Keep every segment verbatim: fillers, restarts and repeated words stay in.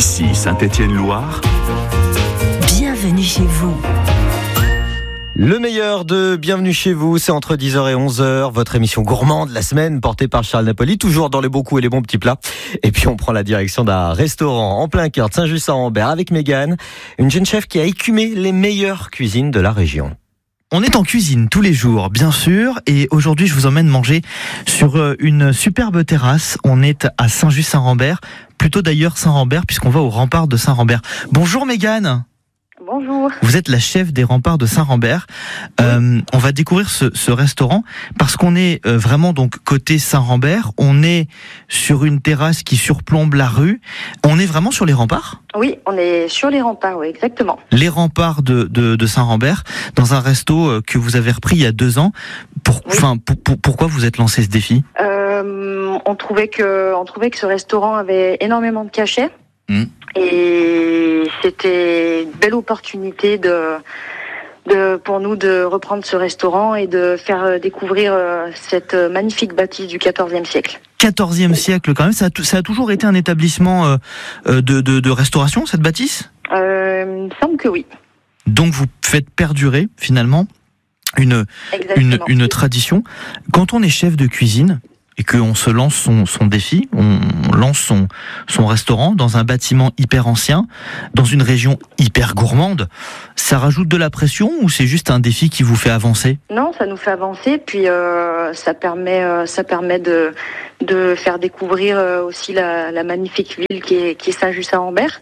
Ici Saint-Étienne-Loire. Bienvenue chez vous. Le meilleur de Bienvenue chez vous, c'est entre dix heures et onze heures, votre émission gourmande de la semaine portée par Charles Napoli, toujours dans les beaux coups et les bons petits plats. Et puis on prend la direction d'un restaurant en plein cœur de Saint-Just-Saint-Rambert avec Mégane, une jeune chef qui a écumé les meilleures cuisines de la région. On est en cuisine tous les jours, bien sûr, et aujourd'hui je vous emmène manger sur une superbe terrasse. On est à Saint-Just-Saint-Rambert, plutôt d'ailleurs Saint-Rambert, puisqu'on va au rempart de Saint-Rambert. Bonjour Mégane. Bonjour. Vous êtes la chef des remparts de Saint-Rambert. Euh, on va découvrir ce, ce restaurant parce qu'on est euh, vraiment donc côté Saint-Rambert. On est sur une terrasse qui surplombe la rue. On est vraiment sur les remparts ? Oui, on est sur les remparts, oui, exactement. Les remparts de, de, de Saint-Rambert, dans un resto que vous avez repris il y a deux ans. Pour, oui. Enfin, pour, pour, pourquoi vous êtes lancé ce défi ? euh, on trouvait que, on trouvait que ce restaurant avait énormément de cachets. Mmh. Et c'était une belle opportunité de, de, pour nous de reprendre ce restaurant et de faire découvrir cette magnifique bâtisse du quatorzième siècle. quatorzième siècle quand même, ça a, ça a toujours été un établissement euh, de, de, de restauration, cette bâtisse ? euh, Il me semble que oui. Donc vous faites perdurer finalement une, une, une tradition. Quand on est chef de cuisine, et qu'on se lance son, son défi, on lance son, son restaurant dans un bâtiment hyper ancien, dans une région hyper gourmande, ça rajoute de la pression ou c'est juste un défi qui vous fait avancer ? Non, ça nous fait avancer, puis euh, ça permet, euh, ça permet de, de faire découvrir euh, aussi la, la magnifique ville qui est, qui est Saint-Just-Saint-Rambert,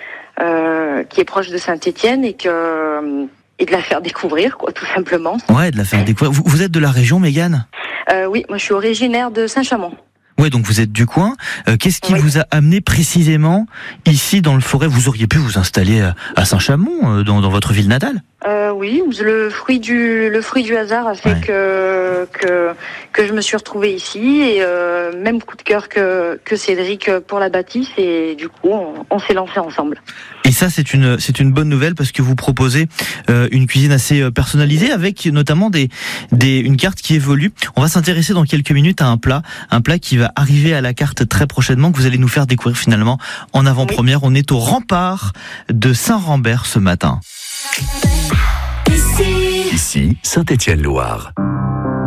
euh, qui est proche de Saint-Étienne et que... et de la faire découvrir, quoi, tout simplement. Ouais, de la faire découvrir. Vous, vous êtes de la région, Mégane ? euh, Oui, moi je suis originaire de Saint-Chamond. Ouais, donc vous êtes du coin. Euh, qu'est-ce qui oui. vous a amené précisément ici dans le Forêt ? Vous auriez pu vous installer à, à Saint-Chamond, euh, dans, dans votre ville natale ? Euh, oui, le fruit du le fruit du hasard a fait ouais. que que que je me suis retrouvée ici et euh, même coup de cœur que que Cédric pour la bâtisse et du coup on, on s'est lancé ensemble. Et ça c'est une c'est une bonne nouvelle parce que vous proposez euh, une cuisine assez personnalisée avec notamment des des une carte qui évolue. On va s'intéresser dans quelques minutes à un plat, un plat qui va arriver à la carte très prochainement que vous allez nous faire découvrir finalement en avant-première. Oui. On est au rempart de Saint-Rambert ce matin. Ici Saint-Étienne-Loire.